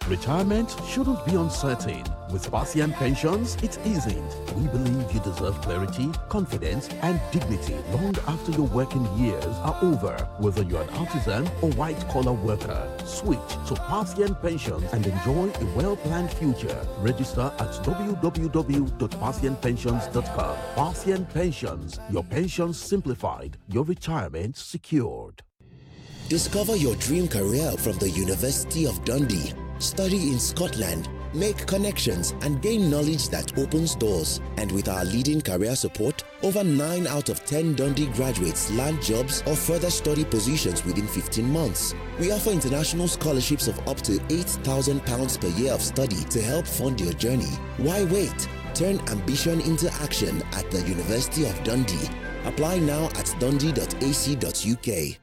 Retirement shouldn't be uncertain. With Parthian Pensions, it isn't. We believe you deserve clarity, confidence, and dignity long after your working years are over. Whether you're an artisan or white-collar worker, switch to Parthian Pensions and enjoy a well-planned future. Register at www.parthianpensions.com. Parthian Pensions, your pensions simplified, your retirement secured. Discover your dream career from the University of Dundee. Study in Scotland, make connections, and gain knowledge that opens doors. And with our leading career support, over 9 out of 10 Dundee graduates land jobs or further study positions within 15 months. We offer international scholarships of up to £8,000 per year of study to help fund your journey. Why wait? Turn ambition into action at the University of Dundee. Apply now at dundee.ac.uk.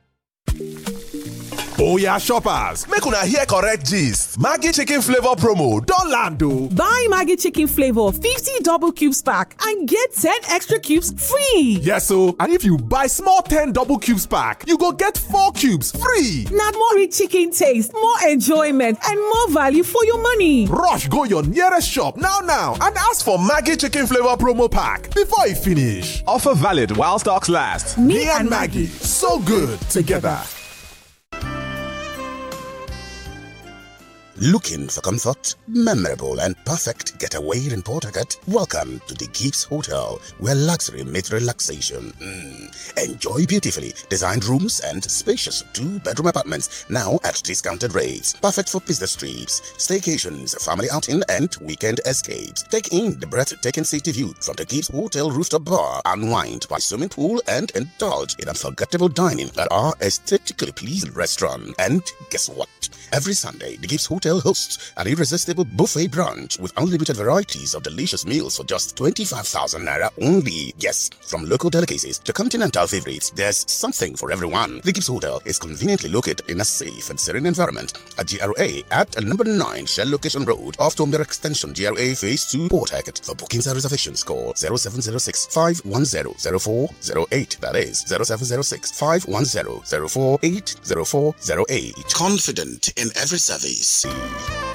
Oya shoppers, make una hear correct gist. Maggi chicken flavor promo don land o. Buy Maggi chicken flavor 50 double cubes pack and get 10 extra cubes free. Yes o, and if you buy small 10 double cubes pack, you go get 4 cubes free. Na more rich chicken taste, more enjoyment, and more value for your money. Rush go your nearest shop now and ask for Maggi chicken flavor promo pack before e finish. Offer valid while stocks last. Me and Maggi, so good together. Looking for comfort, memorable and perfect getaway in Port Harcourt? Welcome to the Gibbs Hotel, where luxury meets relaxation. Enjoy beautifully designed rooms and spacious 2-bedroom apartments now at discounted rates. Perfect for business trips, staycations, family outing and weekend escapes. Take in the breathtaking city view from the Gibbs Hotel rooftop bar, unwind by swimming pool and indulge in unforgettable dining at our aesthetically pleasing restaurant. And guess what? Every Sunday, the Gibbs Hotel hosts an irresistible buffet brunch with unlimited varieties of delicious meals for just 25,000 naira only. Yes, from local delicacies to continental favorites, there's something for everyone. The Gibbs Hotel is conveniently located in a safe and serene environment at GRA at number 9 Shell Location Road off Tomber Extension, GRA Phase 2, Port Harcourt. For bookings and reservations, call 0706 510 0408. That is 0706 510 0408. Confident in every service.